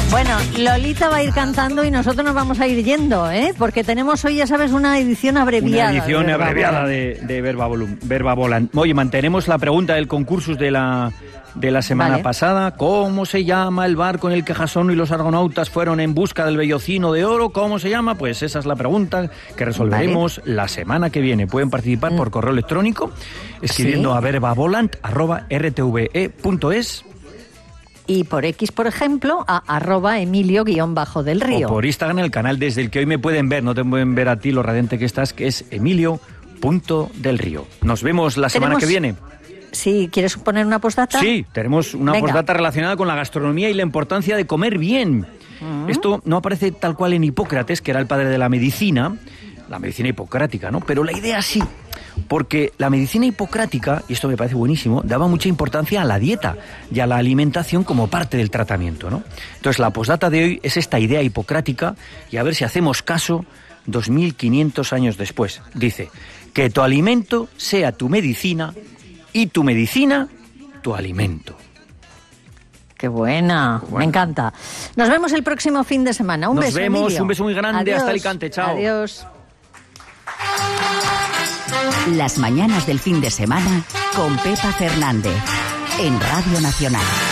Bueno, Lolita va a ir cantando y nosotros nos vamos a ir yendo, ¿eh? Porque tenemos hoy, ya sabes, una edición abreviada. Una edición abreviada de Verba Volant. Oye, mantenemos la pregunta del concurso de la semana pasada. ¿Cómo se llama el barco en el que Jasón y los argonautas fueron en busca del vellocino de oro? ¿Cómo se llama? Pues esa es la pregunta que resolveremos la semana que viene. Pueden participar por correo electrónico escribiendo a verbavolant@rtve.es. Y por X, por ejemplo, a @Emilio_del Río. O por Instagram, el canal desde el que hoy me pueden ver, no te pueden ver a ti lo radiante que estás, que es Emilio.del Río. Nos vemos la semana que viene. Sí, ¿quieres poner una postdata? Sí, tenemos una postdata relacionada con la gastronomía y la importancia de comer bien. Esto no aparece tal cual en Hipócrates, que era el padre de la medicina hipocrática, ¿no? Pero la idea sí, porque la medicina hipocrática, y esto me parece buenísimo, daba mucha importancia a la dieta y a la alimentación como parte del tratamiento, ¿no? Entonces la postdata de hoy es esta idea hipocrática y a ver si hacemos caso 2500 años después. Dice, que tu alimento sea tu medicina y tu medicina tu alimento. ¡Qué buena! Me encanta. Nos vemos el próximo fin de semana. Un beso, Nos vemos, Emilio. un beso muy grande. Adiós. Hasta Alicante. Chao. Adiós. Las mañanas del fin de semana con Pepa Fernández en Radio Nacional.